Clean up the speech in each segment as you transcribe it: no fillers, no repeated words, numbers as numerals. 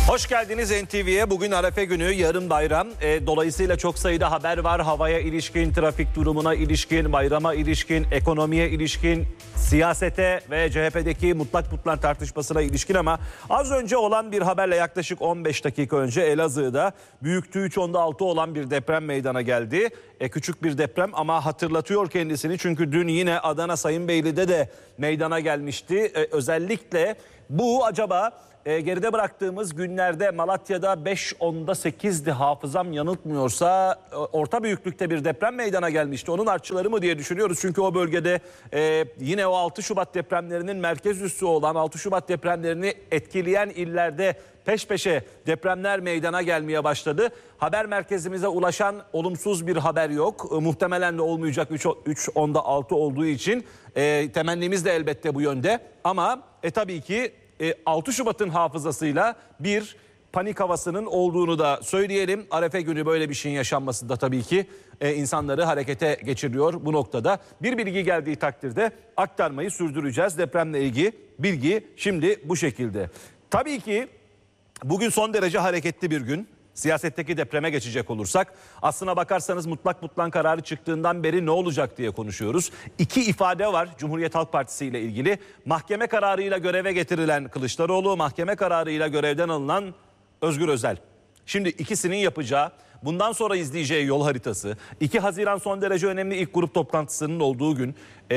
Hoş geldiniz NTV'ye. Bugün Arefe günü, yarın bayram. Dolayısıyla çok sayıda haber var. Havaya ilişkin, trafik durumuna ilişkin, bayrama ilişkin, ekonomiye ilişkin, siyasete ve CHP'deki mutlak tartışmasına ilişkin, ama az önce olan bir haberle yaklaşık 15 dakika önce Elazığ'da büyüklüğü 3.6 olan bir deprem meydana geldi. Küçük bir deprem ama hatırlatıyor kendisini, çünkü dün yine Adana Sayınbeyli'de de meydana gelmişti. Özellikle bu acaba geride bıraktığımız günlerde Malatya'da 5.10'da 8'di hafızam yanıltmıyorsa, orta büyüklükte bir deprem meydana gelmişti. Onun artçıları mı diye düşünüyoruz. Çünkü o bölgede yine o 6 Şubat depremlerinin merkez üssü olan, 6 Şubat depremlerini etkileyen illerde peş peşe depremler meydana gelmeye başladı. Haber merkezimize ulaşan olumsuz bir haber yok. Muhtemelen de olmayacak 3.10'da 6 olduğu için. Temennimiz de elbette bu yönde. Ama tabii ki 6 Şubat'ın hafızasıyla bir panik havasının olduğunu da söyleyelim. Arefe günü böyle bir şeyin yaşanması da tabii ki insanları harekete geçiriyor bu noktada. Bir bilgi geldiği takdirde aktarmayı sürdüreceğiz. Depremle ilgili bilgi şimdi bu şekilde. Tabii ki bugün son derece hareketli bir gün. Siyasetteki depreme geçecek olursak, aslına bakarsanız mutlak kararı çıktığından beri ne olacak diye konuşuyoruz. İki ifade var Cumhuriyet Halk Partisi ile ilgili. Mahkeme kararıyla göreve getirilen Kılıçdaroğlu, mahkeme kararıyla görevden alınan Özgür Özel. Şimdi ikisinin yapacağı, bundan sonra izleyeceği yol haritası, 2 Haziran son derece önemli ilk grup toplantısının olduğu gün,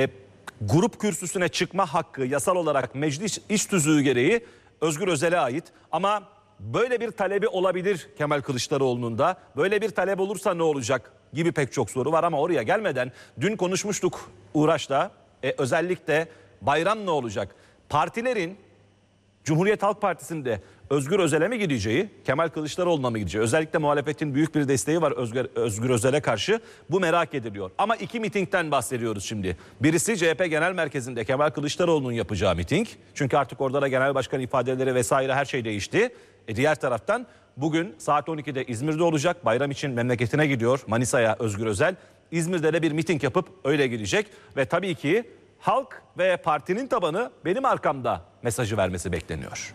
grup kürsüsüne çıkma hakkı yasal olarak meclis iş tüzüğü gereği Özgür Özel'e ait. Ama böyle bir talebi olabilir Kemal Kılıçdaroğlu'nun da. Böyle bir talep olursa ne olacak gibi pek çok soru var, ama oraya gelmeden dün konuşmuştuk Uğraş'ta. Özellikle bayram ne olacak? Partilerin Cumhuriyet Halk Partisi'nde Özgür Özel'e mi gideceği, Kemal Kılıçdaroğlu'na mı gideceği? Özellikle muhalefetin büyük bir desteği var Özgür Özel'e karşı. Bu merak ediliyor. Ama iki mitingden bahsediyoruz şimdi. Birisi CHP Genel Merkezi'nde Kemal Kılıçdaroğlu'nun yapacağı miting. Çünkü artık orada da genel başkan ifadeleri vesaire her şey değişti. Diğer taraftan bugün saat 12'de İzmir'de olacak. Bayram için memleketine gidiyor, Manisa'ya Özgür Özel. İzmir'de de bir miting yapıp öyle gidecek. Ve tabii ki halk ve partinin tabanı benim arkamda mesajı vermesi bekleniyor.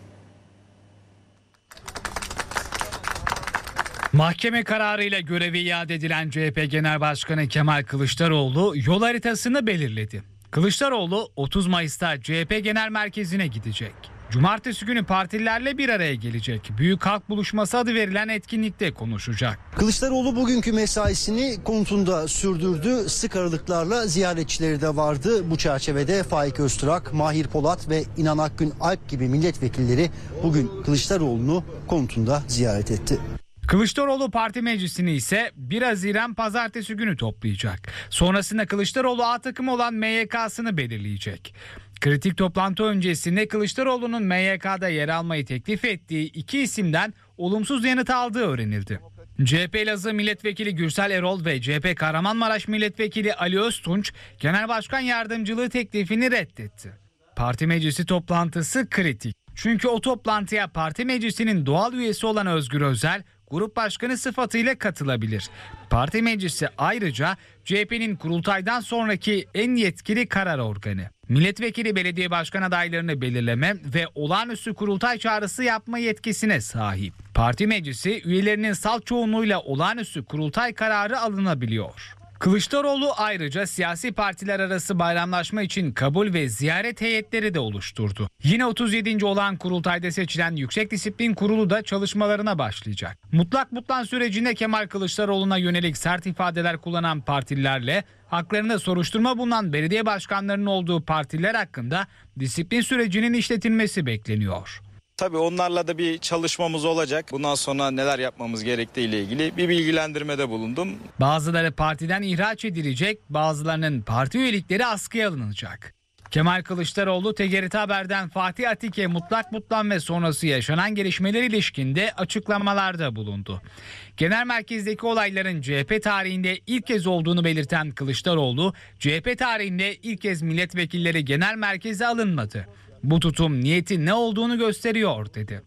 Mahkeme kararıyla görevi iade edilen CHP Genel Başkanı Kemal Kılıçdaroğlu yol haritasını belirledi. Kılıçdaroğlu 30 Mayıs'ta CHP Genel Merkezi'ne gidecek. Cumartesi günü partililerle bir araya gelecek. Büyük Halk Buluşması adı verilen etkinlikte konuşacak. Kılıçdaroğlu bugünkü mesaisini konutunda sürdürdü. Sık aralıklarla ziyaretçileri de vardı. Bu çerçevede Faik Öztürk, Mahir Polat ve İnan Akgün Alp gibi milletvekilleri bugün Kılıçdaroğlu'nu konutunda ziyaret etti. Kılıçdaroğlu parti meclisini ise 1 Haziran pazartesi günü toplayacak. Sonrasında Kılıçdaroğlu A takımı olan MYK'sını belirleyecek. Kritik toplantı öncesinde Kılıçdaroğlu'nun MYK'da yer almayı teklif ettiği 2 isimden olumsuz yanıt aldığı öğrenildi. CHP Elazığ Milletvekili Gürsel Erol ve CHP Kahramanmaraş Milletvekili Ali Öztunç Genel Başkan Yardımcılığı teklifini reddetti. Parti meclisi toplantısı kritik. Çünkü o toplantıya parti meclisinin doğal üyesi olan Özgür Özel grup başkanı sıfatıyla katılabilir. Parti meclisi ayrıca CHP'nin kurultaydan sonraki en yetkili karar organı. Milletvekili belediye başkan adaylarını belirleme ve olağanüstü kurultay çağrısı yapma yetkisine sahip. Parti meclisi üyelerinin salt çoğunluğuyla olağanüstü kurultay kararı alınabiliyor. Kılıçdaroğlu ayrıca siyasi partiler arası bayramlaşma için kabul ve ziyaret heyetleri de oluşturdu. Yine 37. olan kurultayda seçilen Yüksek Disiplin Kurulu da çalışmalarına başlayacak. Mutlak sürecinde Kemal Kılıçdaroğlu'na yönelik sert ifadeler kullanan partililerle haklarında soruşturma bulunan belediye başkanlarının olduğu partiler hakkında disiplin sürecinin işletilmesi bekleniyor. Tabii onlarla da bir çalışmamız olacak. Bundan sonra neler yapmamız gerektiği ile ilgili bir bilgilendirmede bulundum. Bazıları partiden ihraç edilecek, bazılarının parti üyelikleri askıya alınacak. Kemal Kılıçdaroğlu TGRT Haber'den Fatih Atike mutlak ve sonrası yaşanan gelişmeler ilişkinde açıklamalarda bulundu. Genel merkezdeki olayların CHP tarihinde ilk kez olduğunu belirten Kılıçdaroğlu, CHP tarihinde ilk kez milletvekilleri genel merkeze alınmadı. Bu tutum niyetin ne olduğunu gösteriyor dedi.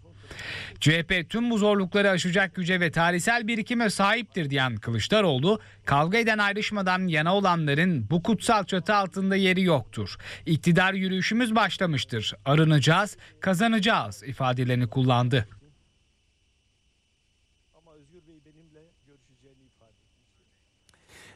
CHP tüm bu zorlukları aşacak güce ve tarihsel birikime sahiptir diyen Kılıçdaroğlu, kavga eden ayrışmadan yana olanların bu kutsal çatı altında yeri yoktur. İktidar yürüyüşümüz başlamıştır. Arınacağız, kazanacağız ifadelerini kullandı.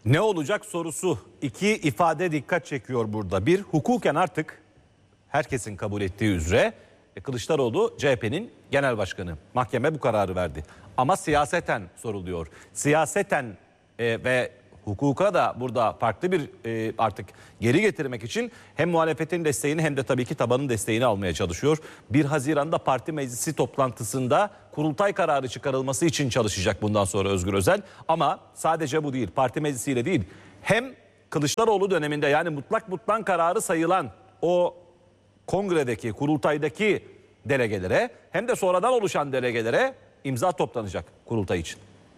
Ne olacak sorusu, iki ifade dikkat çekiyor burada. Bir, hukuken artık herkesin kabul ettiği üzere Kılıçdaroğlu CHP'nin genel başkanı. Mahkeme bu kararı verdi. Ama siyaseten soruluyor. Siyaseten ve hukuka da burada farklı bir artık geri getirmek için hem muhalefetin desteğini hem de tabii ki tabanın desteğini almaya çalışıyor. 1 Haziran'da parti meclisi toplantısında kurultay kararı çıkarılması için çalışacak bundan sonra Özgür Özel. Ama sadece bu değil, parti meclisiyle değil, hem Kılıçdaroğlu döneminde yani mutlak kararı sayılan o kongredeki, kurultaydaki delegelere hem de sonradan oluşan delegelere imza toplanacak kurultay için.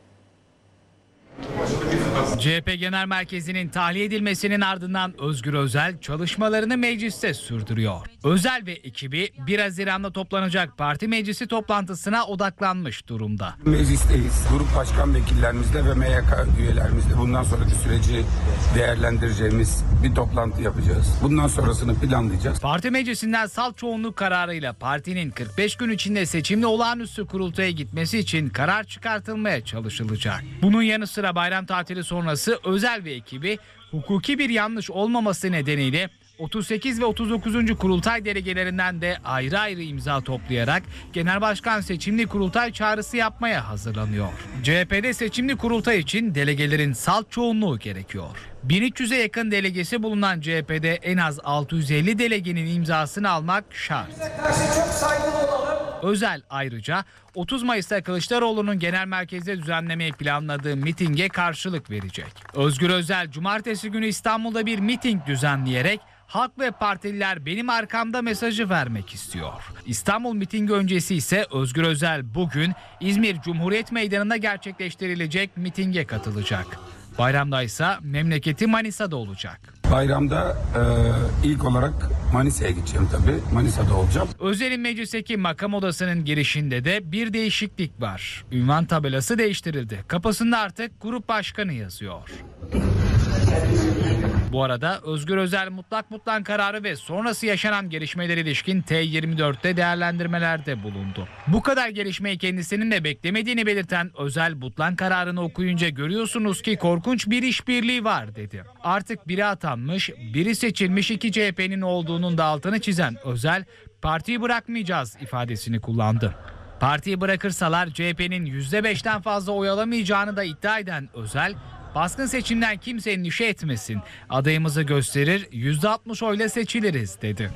CHP Genel Merkezi'nin tahliye edilmesinin ardından Özgür Özel çalışmalarını mecliste sürdürüyor. Özel ve ekibi 1 Haziran'da toplanacak parti meclisi toplantısına odaklanmış durumda. Meclisteyiz. Grup başkan vekillerimizle ve MYK üyelerimizle bundan sonraki süreci değerlendireceğimiz bir toplantı yapacağız. Bundan sonrasını planlayacağız. Parti meclisinden salt çoğunluk kararıyla partinin 45 gün içinde seçimli olağanüstü kurultaya gitmesi için karar çıkartılmaya çalışılacak. Bunun yanı sıra bayram tatili sonrası Özel ve ekibi hukuki bir yanlış olmaması nedeniyle 38 ve 39. kurultay delegelerinden de ayrı ayrı imza toplayarak genel başkan seçimli kurultay çağrısı yapmaya hazırlanıyor. CHP'de seçimli kurultay için delegelerin salt çoğunluğu gerekiyor. 1300'e yakın delegesi bulunan CHP'de en az 650 delegenin imzasını almak şart. Özel ayrıca 30 Mayıs'ta Kılıçdaroğlu'nun genel merkezde düzenlemeyi planladığı mitinge karşılık verecek. Özgür Özel cumartesi günü İstanbul'da bir miting düzenleyerek halk ve partililer benim arkamda mesajı vermek istiyor. İstanbul mitingi öncesi ise Özgür Özel bugün İzmir Cumhuriyet Meydanı'nda gerçekleştirilecek mitinge katılacak. Bayramda ise memleketi Manisa'da olacak. Bayramda ilk olarak Manisa'ya gideceğim tabii. Manisa'da olacağım. Özel'in meclisteki makam odasının girişinde de bir değişiklik var. Ünvan tabelası değiştirildi. Kapısında artık grup başkanı yazıyor. Bu arada Özgür Özel mutlak kararı ve sonrası yaşanan gelişmelere ilişkin T24'te değerlendirmelerde bulundu. Bu kadar gelişmeyi kendisinin de beklemediğini belirten Özel mutlak kararını okuyunca görüyorsunuz ki korkunç bir işbirliği var dedi. Artık biri atanmış, biri seçilmiş iki CHP'nin olduğunun da altını çizen Özel, partiyi bırakmayacağız ifadesini kullandı. Partiyi bırakırsalar CHP'nin %5'ten fazla oy alamayacağını da iddia eden Özel, baskın seçimden kimse endişe etmesin. Adayımızı gösterir, %60 oyla seçiliriz dedi.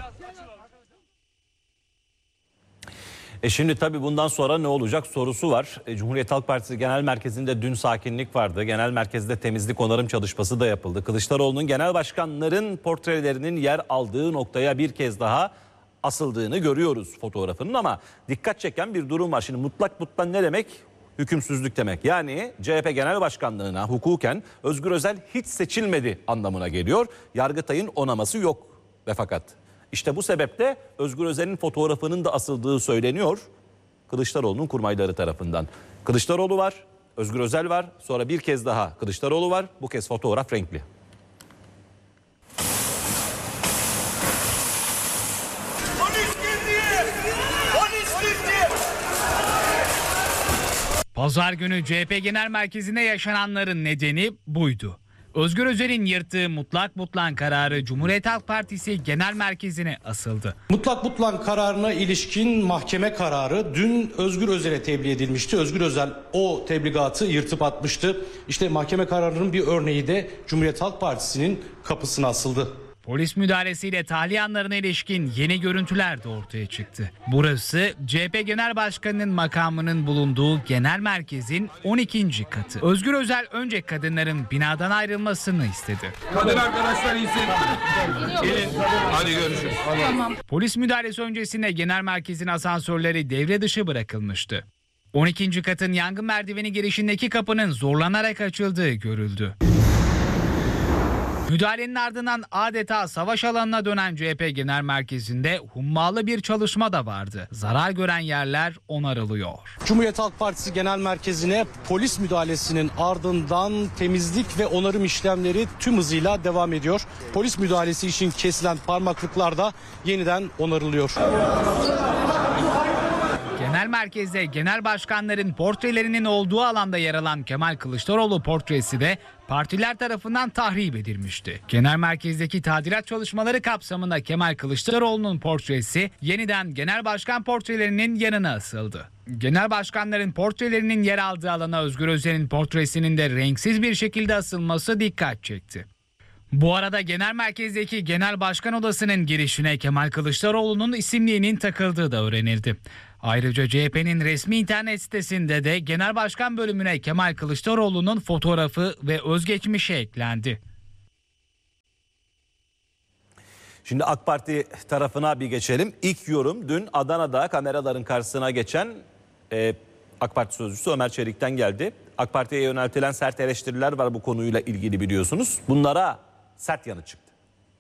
Şimdi tabii bundan sonra ne olacak sorusu var. Cumhuriyet Halk Partisi Genel Merkezi'nde dün sakinlik vardı. Genel Merkez'de temizlik onarım çalışması da yapıldı. Kılıçdaroğlu'nun genel başkanların portrelerinin yer aldığı noktaya bir kez daha asıldığını görüyoruz fotoğrafının ama dikkat çeken bir durum var. Şimdi mutlak ne demek? Hükümsüzlük demek. Yani CHP Genel Başkanlığı'na hukuken Özgür Özel hiç seçilmedi anlamına geliyor. Yargıtay'ın onaması yok ve fakat. İşte bu sebeple Özgür Özel'in fotoğrafının da asıldığı söyleniyor Kılıçdaroğlu'nun kurmayları tarafından. Kılıçdaroğlu var, Özgür Özel var, sonra bir kez daha Kılıçdaroğlu var. Bu kez fotoğraf renkli. Pazar günü CHP Genel Merkezi'nde yaşananların nedeni buydu. Özgür Özel'in yırttığı mutlak kararı Cumhuriyet Halk Partisi Genel Merkezi'ne asıldı. Mutlak kararına ilişkin mahkeme kararı dün Özgür Özel'e tebliğ edilmişti. Özgür Özel o tebligatı yırtıp atmıştı. İşte mahkeme kararının bir örneği de Cumhuriyet Halk Partisi'nin kapısına asıldı. Polis müdahalesiyle tahliye anlarına ilişkin yeni görüntüler de ortaya çıktı. Burası CHP Genel Başkanı'nın makamının bulunduğu genel merkezin 12. katı. Özgür Özel önce kadınların binadan ayrılmasını istedi. Kadın arkadaşlar iyisin. Gelin. Hadi görüşürüz. Tamam. Polis müdahalesi öncesinde genel merkezin asansörleri devre dışı bırakılmıştı. 12. katın yangın merdiveni girişindeki kapının zorlanarak açıldığı görüldü. Müdahalenin ardından adeta savaş alanına dönen CHP Genel Merkezi'nde hummalı bir çalışma da vardı. Zarar gören yerler onarılıyor. Cumhuriyet Halk Partisi Genel Merkezi'ne polis müdahalesinin ardından temizlik ve onarım işlemleri tüm hızıyla devam ediyor. Polis müdahalesi için kesilen parmaklıklar da yeniden onarılıyor. Genel genel merkezde genel başkanların portrelerinin olduğu alanda yer alan Kemal Kılıçdaroğlu portresi de partiler tarafından tahrip edilmişti. Genel merkezdeki tadilat çalışmaları kapsamında Kemal Kılıçdaroğlu'nun portresi yeniden genel başkan portrelerinin yanına asıldı. Genel başkanların portrelerinin yer aldığı alana Özgür Özel'in portresinin de renksiz bir şekilde asılması dikkat çekti. Bu arada genel merkezdeki genel başkan odasının girişine Kemal Kılıçdaroğlu'nun isimliğinin takıldığı da öğrenildi. Ayrıca CHP'nin resmi internet sitesinde de genel başkan bölümüne Kemal Kılıçdaroğlu'nun fotoğrafı ve özgeçmişi eklendi. Şimdi AK Parti tarafına bir geçelim. İlk yorum dün Adana'da kameraların karşısına geçen AK Parti sözcüsü Ömer Çelik'ten geldi. AK Parti'ye yöneltilen sert eleştiriler var bu konuyla ilgili biliyorsunuz. Bunlara sert yanıt çıktı.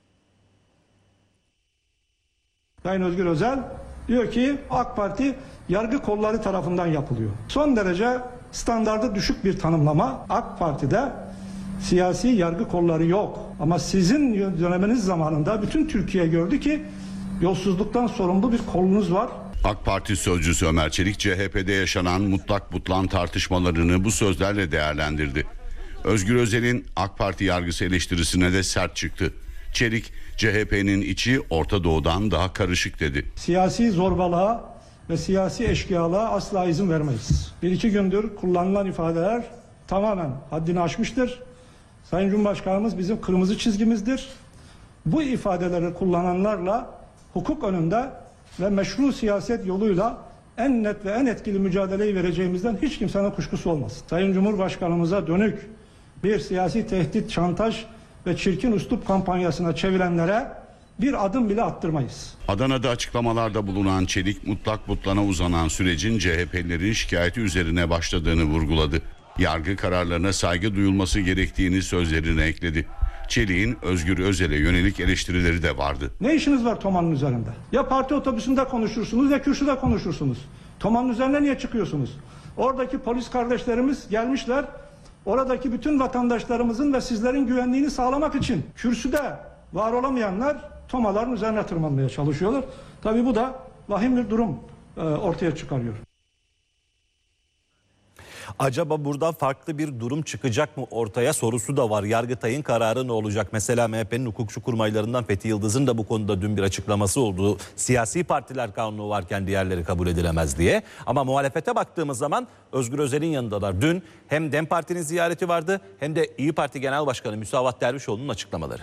Sayın Özgür Özel diyor ki AK Parti yargı kolları tarafından yapılıyor. Son derece standardı düşük bir tanımlama. AK Parti'de siyasi yargı kolları yok. Ama sizin döneminiz zamanında bütün Türkiye gördü ki yolsuzluktan sorumlu bir kolunuz var. AK Parti sözcüsü Ömer Çelik, CHP'de yaşanan mutlak butlan tartışmalarını bu sözlerle değerlendirdi. Özgür Özel'in AK Parti yargısı eleştirisine de sert çıktı. Çelik, CHP'nin içi Orta Doğu'dan daha karışık dedi. Siyasi zorbalığa ve siyasi eşkıyalığa asla izin vermeyiz. Bir iki gündür kullanılan ifadeler tamamen haddini aşmıştır. Sayın Cumhurbaşkanımız bizim kırmızı çizgimizdir. Bu ifadeleri kullananlarla hukuk önünde ve meşru siyaset yoluyla en net ve en etkili mücadeleyi vereceğimizden hiç kimsenin kuşkusu olmasın. Sayın Cumhurbaşkanımıza dönük bir siyasi tehdit, şantaj ve çirkin üslup kampanyasına çevirenlere bir adım bile attırmayız. Adana'da açıklamalarda bulunan Çelik, mutlak butlana uzanan sürecin CHP'lilerin şikayeti üzerine başladığını vurguladı. Yargı kararlarına saygı duyulması gerektiğini sözlerine ekledi. Çelik'in Özgür Özel'e yönelik eleştirileri de vardı. Ne işiniz var Toma'nın üzerinde? Ya parti otobüsünde konuşursunuz ya kürsüde konuşursunuz. Toma'nın üzerine niye çıkıyorsunuz? Oradaki polis kardeşlerimiz gelmişler. Oradaki bütün vatandaşlarımızın ve sizlerin güvenliğini sağlamak için kürsüde var olamayanlar Tomaların üzerine tırmanmaya çalışıyorlar. Tabii bu da vahim bir durum ortaya çıkarıyor. Acaba burada farklı bir durum çıkacak mı ortaya sorusu da var. Yargıtay'ın kararı ne olacak? Mesela MHP'nin hukukçu kurmaylarından Fethi Yıldız'ın da bu konuda dün bir açıklaması oldu. Siyasi partiler kanunu varken diğerleri kabul edilemez diye. Ama muhalefete baktığımız zaman Özgür Özel'in yanındalar. Dün hem DEM Parti'nin ziyareti vardı hem de İYİ Parti Genel Başkanı Müsavat Dervişoğlu'nun açıklamaları.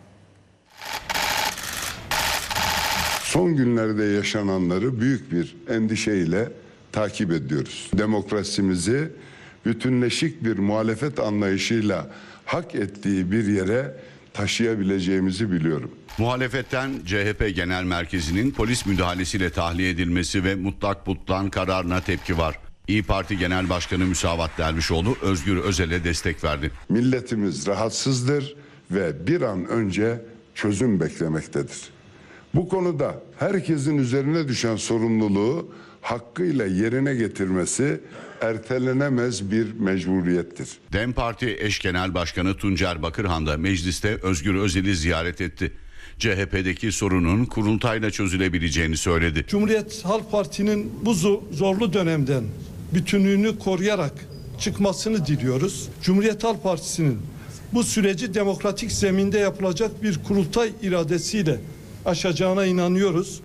Son günlerde yaşananları büyük bir endişeyle takip ediyoruz. Demokrasimizi bütünleşik bir muhalefet anlayışıyla hak ettiği bir yere taşıyabileceğimizi biliyorum. Muhalefetten CHP Genel Merkezi'nin polis müdahalesiyle tahliye edilmesi ve mutlak butlan kararına tepki var. İYİ Parti Genel Başkanı Müsavat Dervişoğlu Özgür Özel'e destek verdi. Milletimiz rahatsızdır ve bir an önce çözüm beklemektedir. Bu konuda herkesin üzerine düşen sorumluluğu hakkıyla yerine getirmesi ertelenemez bir mecburiyettir. DEM Parti eş genel başkanı Tuncer Bakırhan da mecliste Özgür Özel'i ziyaret etti. CHP'deki sorunun kurultayla çözülebileceğini söyledi. Cumhuriyet Halk Parti'nin bu zorlu dönemden bütünlüğünü koruyarak çıkmasını diliyoruz. Cumhuriyet Halk Partisi'nin bu süreci demokratik zeminde yapılacak bir kurultay iradesiyle aşacağına inanıyoruz.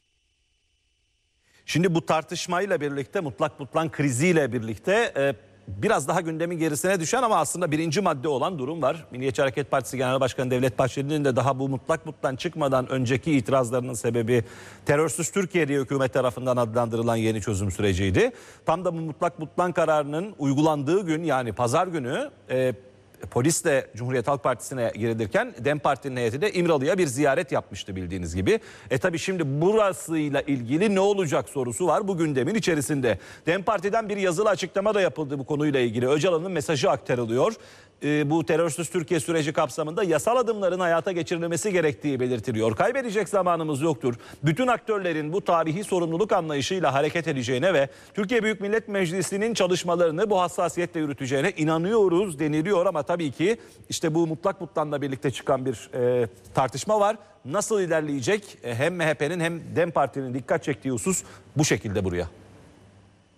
Şimdi bu tartışmayla birlikte mutlak butlan kriziyle birlikte biraz daha gündemin gerisine düşen ama aslında birinci madde olan durum var. Milliyetçi Hareket Partisi Genel Başkanı Devlet Bahçeli'nin de daha bu mutlak butlan çıkmadan önceki itirazlarının sebebi terörsüz Türkiye diye hükümet tarafından adlandırılan yeni çözüm süreciydi. Tam da bu mutlak butlan kararının uygulandığı gün yani pazar günü polis de Cumhuriyet Halk Partisi'ne girilirken DEM Parti'nin heyeti de İmralı'ya bir ziyaret yapmıştı bildiğiniz gibi. Tabii şimdi burasıyla ilgili ne olacak sorusu var bu gündemin içerisinde. DEM Parti'den bir yazılı açıklama da yapıldı bu konuyla ilgili. Öcalan'ın mesajı aktarılıyor. Bu terörsüz Türkiye süreci kapsamında yasal adımların hayata geçirilmesi gerektiği belirtiliyor. Kaybedecek zamanımız yoktur. Bütün aktörlerin bu tarihi sorumluluk anlayışıyla hareket edeceğine ve Türkiye Büyük Millet Meclisi'nin çalışmalarını bu hassasiyetle yürüteceğine inanıyoruz deniliyor ama tabii ki işte bu mutlak butlanla birlikte çıkan bir tartışma var. Nasıl ilerleyecek? Hem MHP'nin hem DEM Parti'nin dikkat çektiği husus bu şekilde buraya.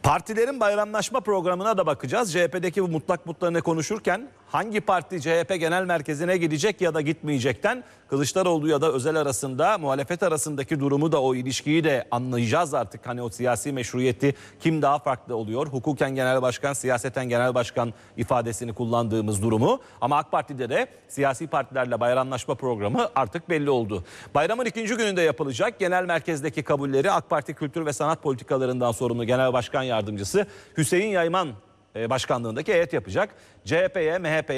Partilerin bayramlaşma programına da bakacağız. CHP'deki bu mutlak mutlarını konuşurken hangi parti CHP genel merkezine gidecek ya da gitmeyecekten Kılıçdaroğlu ya da Özel arasında, muhalefet arasındaki durumu da, o ilişkiyi de anlayacağız artık. Hani o siyasi meşruiyeti kim daha farklı oluyor? Hukuken genel başkan, siyaseten genel başkan ifadesini kullandığımız durumu. Ama AK Parti'de de siyasi partilerle bayramlaşma programı artık belli oldu. Bayramın ikinci gününde yapılacak genel merkezdeki kabulleri AK Parti Kültür ve Sanat Politikalarından sorumlu Genel Başkan Yardımcısı Hüseyin Yayman başkanlığındaki heyet yapacak. CHP'ye, MHP'ye